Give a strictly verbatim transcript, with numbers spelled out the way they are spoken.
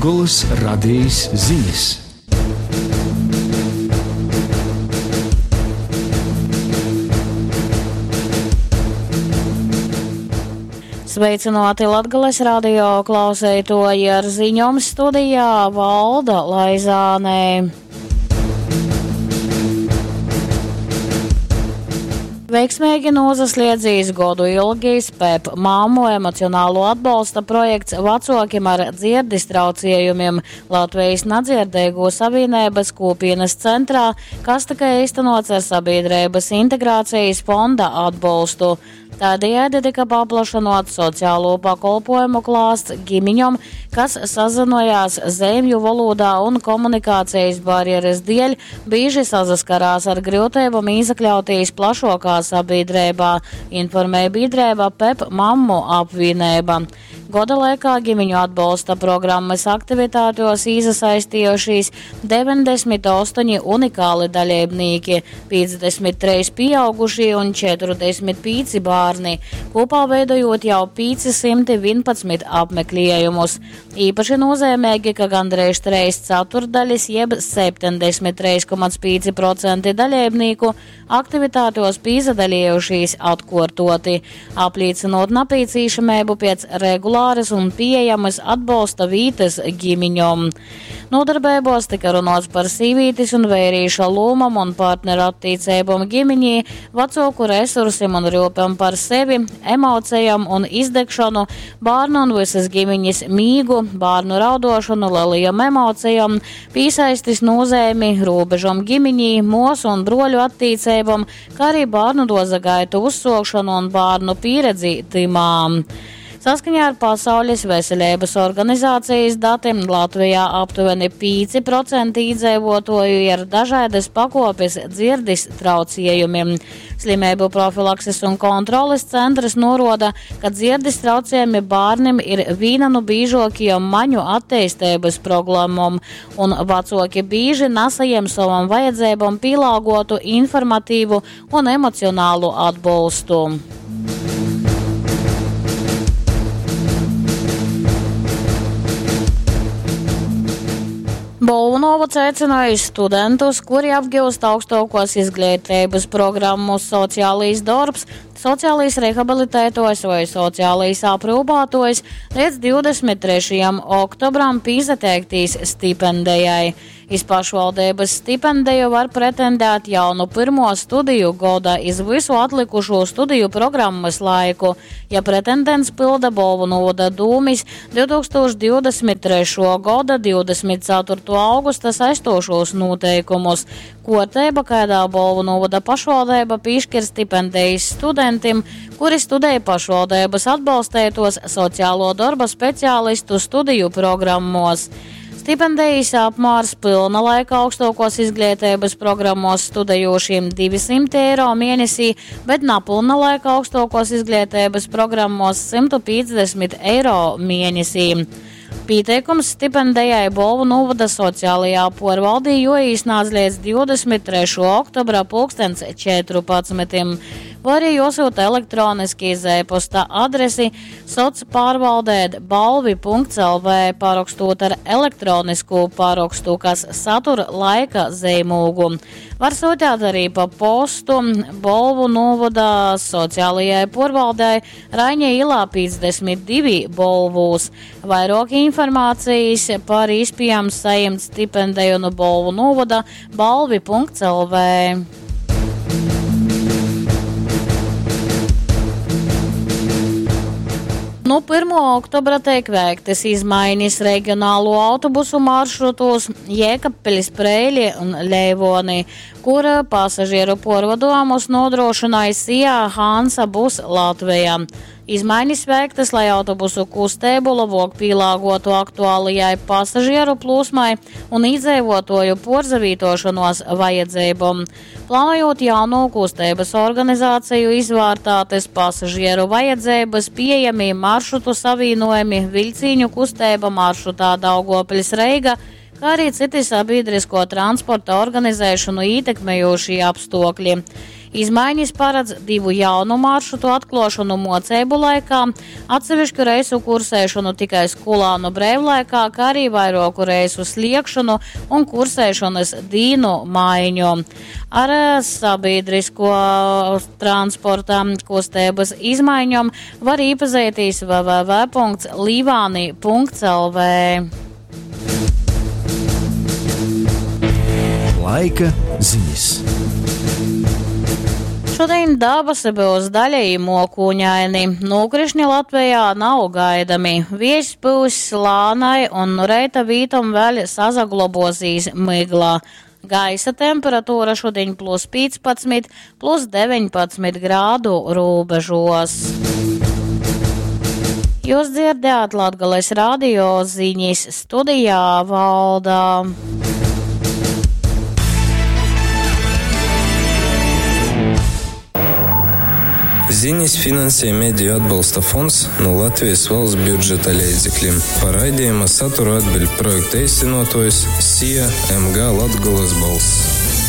Latgolas radijas ziņas. Sveicināti Latgales radio klausētoji, ar ziņām studijā Valda Laizānē. Veiksmīgi nozasliedzīs godu ilgi spēp māmu emocionālo atbalsta projekts vacokiem ar dzirdes traucējumiem Latvijas nadzirdēgo savienības kopienas centrā, kas tikai īstenots ar sabiedrības integrācijas fonda atbalstu. Tādējādi tika paplašināts sociālo pakalpojumu klāsts ģimeņiem, kas sazinājās zemju valodā un komunikācijas barjeras dēļ, bieži saskarās ar grūtībām izakļauties plašākā sabiedrībā, informēja biedrība P E P mammu apvienība. Goda laikā ģimeņu atbalsta programmas aktivitātos iesaistījušies deviņdesmit astoņi unikāli dalībnieki, piecdesmit trīs pieaugušie un četrdesmit pieci bērni, kopā veidojot jau piecsimt vienpadsmit apmeklējumus. Īpaši nozīmīgi, ka gandrīz trīs ceturtdaļas jeb septiņdesmit trīs komats pieci procenti dalībnieku aktivitātos piedalījušies atkārtoti, apliecinot nepieciešamību pēc regulāras un pieejamas atbalsta vītas ģimeņiem. Nodarbībos tika runāts par sīvītes un vērīša lomam un partneru attīcībām ģimeņī, vecāku resursiem un rūpēm par sevi, emocijām un izdegšanu, bērnu un visas ģimeņas mīgu, bērnu raudošanu, lielajām emocijām, piesaistis nozīmi, robežām ģimeņī, mūsu un broļu attīcībām, kā arī bērnu doza gaitu uzsākšanu un bērnu pieredzi timām. Saskaņā ar Pasaules veselības organizācijas datiem Latvijā aptuveni pieci procenti iedzīvotāju ir dažādas pakopes dzirdes traucējumiem. Slimību profilakses un kontroles centrs norāda, ka dzirdes traucējumi bērniem ir viena no biežākajām maņu attīstības problēmām, un vecāki bieži nesaņem savam vajadzībām pielāgotu informatīvu un emocionālu atbalstu. Bolvanovac aicināja studentus, kuri apgūst augstākos izglītības programmas sociālais darbs, sociālais rehabilitētojs vai sociālais aprūpētojs līdz divdesmit trešajam oktobram pieteikties stipendijai. Iz pašvaldības stipendiju var pretendēt jau no pirmo studiju gada iz visu atlikušo studiju programmas laiku, ja pretendents pilda Bolvanovada dūmis divtūkstoš divdesmit trešā gada divdesmit ceturtā augusta saistošos noteikumus. Kārtība, kādā Bolvanovada pašvaldība piešķir stipendijas studentiem, kuri studēja pašvaldības atbalstētos sociālo darba speciālistu studiju programmos. Stipendijas apmērs pilna laika augstākos izglītības programmos studējošiem divsimt eiro mēnesī, bet nepilna laika augstākos izglītības programmos simt piecdesmit eiro mēnesī. Pieteikums stipendijai Bolvanovada sociālajā porvaldī jāīsnāc līdz divdesmit trešā oktobra pulkstens četrpadsmitajam. Vai arī jāsūta elektroniski iz e-pasta adresi sociālpārvaldēt balvi punkts el vē, pārakstot ar elektronisku pārakstu, kas satura laika zīmogu. Var sūtīt arī pa postu Bolvanovada sociālajai porvaldē Raiņa ilā piecdesmit divi Bolvūs. Vairāk informācijas par iespējām saņemt stipendiju no Bolvanovada balvi punkts el vē. No pirmā oktobra tiek veiktas izmaiņas reģionālo autobusu maršrutos Jēkabpeļs, Preiļi un Leivoni, kura pasažieru porvadojumus nodrošināja Sijā Hansa Bus Latvijā. Izmaiņas veiktas, lai autobusu kustību labāk pielāgotu aktuālajai pasažieru plūsmai un iedzīvotāju porzavītošanos vajadzībām. Plānojot jauno kustības organizāciju, izvērtētas pasažieru vajadzības, pieejami maršrutu savienojumi, viļcīņu kustība maršrutā Daugavpils Reiga, kā arī citi sabiedrisko transporta organizēšanu ietekmējošie apstākļi. Izmaiņas paredz divu jaunu maršrutu atklošanu moceibu laikā, atsevišķu reisu kursēšanu tikai skolānu brīvlaikā, kā arī vairāku reisu sliekšanu un kursēšanas dīnu maiņu. Ar sabiedrisko transporta kustības izmaiņām var iepazīties w w w punkts līvāni punkts l v. Laika ziņas. Šodien dabasi būs daļēji mokūņaini. Nokrišņi Latvijā nav gaidami. Viesis būs slānai un no reita vītam vēl sazaglobosīs miglā. Gaisa temperatūra šodien plus piecpadsmit, plus deviņpadsmit grādu robežos. Jūs dzirdējāt Latgales radio ziņas, studijā Valdā. Ziņas finansē Mediju atbalsta fonds no Latvijas valsts budžeta līdzekļiem. Par raidījuma saturu atbild projekta īstenotājs S I A M G Latgales balss.